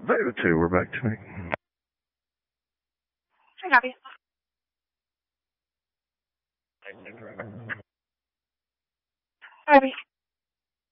Beta 2, we're back to me. I copy. Copy.